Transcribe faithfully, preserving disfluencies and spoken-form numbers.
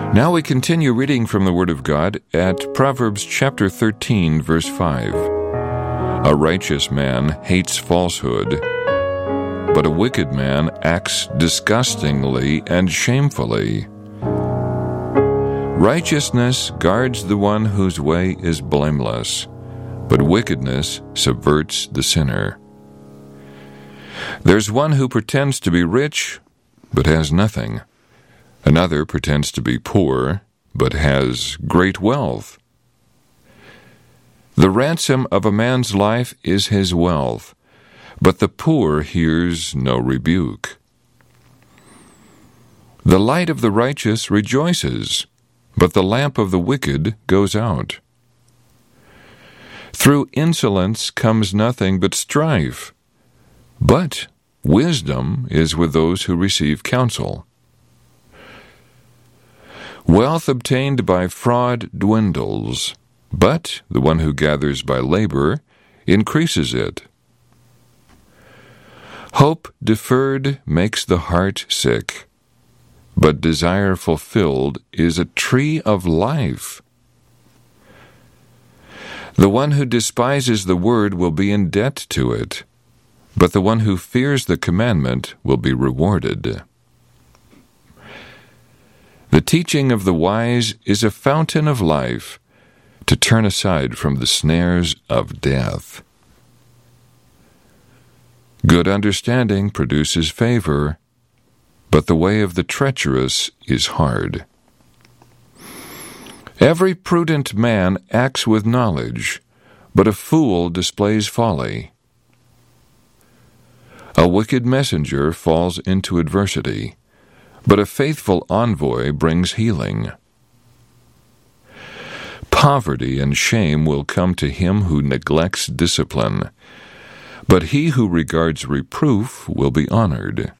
Now we continue reading from the Word of God at Proverbs chapter thirteen, verse five. A righteous man hates falsehood, but a wicked man acts disgustingly and shamefully. Righteousness guards the one whose way is blameless, but wickedness subverts the sinner. There's one who pretends to be rich, but has nothing. Another pretends to be poor, but has great wealth. The ransom of a man's life is his wealth, but the poor hears no rebuke. The light of the righteous rejoices, but the lamp of the wicked goes out. Through insolence comes nothing but strife, but wisdom is with those who receive counsel. Wealth obtained by fraud dwindles, but the one who gathers by labor increases it. Hope deferred makes the heart sick, but desire fulfilled is a tree of life. The one who despises the word will be in debt to it, but the one who fears the commandment will be rewarded. The teaching of the wise is a fountain of life, to turn aside from the snares of death. Good understanding produces favor, but the way of the treacherous is hard. Every prudent man acts with knowledge, but a fool displays folly. A wicked messenger falls into adversity, but a faithful envoy brings healing. Poverty and shame will come to him who neglects discipline, but he who regards reproof will be honored.